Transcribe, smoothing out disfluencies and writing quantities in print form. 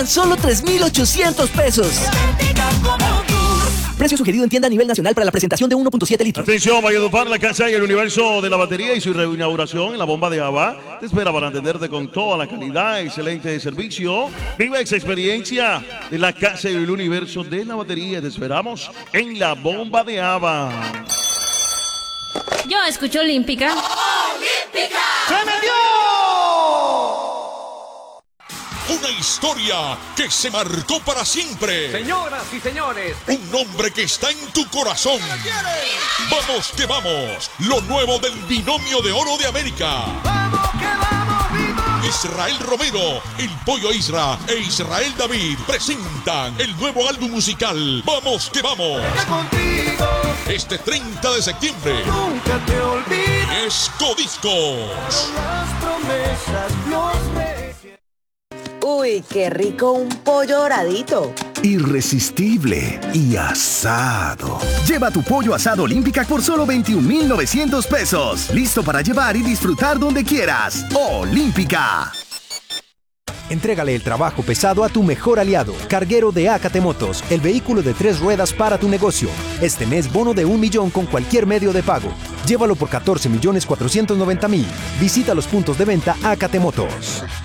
tan solo 3,800 pesos. Precio sugerido en tienda a nivel nacional para la presentación de 1.7 litros. Atención, Valledupar, la casa y el universo de la batería y su reinauguración en la bomba de Ava. Te espera para atenderte con toda la calidad, excelente servicio. Viva esa experiencia de la casa y el universo de la batería. Te esperamos en la bomba de Ava. Yo escucho Olímpica. ¡Olímpica! ¡Se me dio! Una historia que se marcó para siempre. Señoras y señores, Un nombre que está en tu corazón. Vamos que vamos. Lo nuevo del binomio de oro de América. ¡vamos que vamos, viva! Israel Romero, el Pollo Isra e Israel David presentan el nuevo álbum musical Vamos que vamos. Que contigo Este 30 de septiembre. nunca te olvides. Esco Discos. Las promesas, los reyes. Uy, qué rico un pollo doradito. Irresistible y asado. Lleva tu pollo asado Olímpica por solo 21,900 pesos. Listo para llevar y disfrutar donde quieras. Olímpica. Entrégale el trabajo pesado a tu mejor aliado, Carguero de Acate Motos, el vehículo de 3 ruedas para tu negocio. Este mes bono de 1 millón con cualquier medio de pago. Llévalo por 14,490,000. Visita los puntos de venta Acate Motos.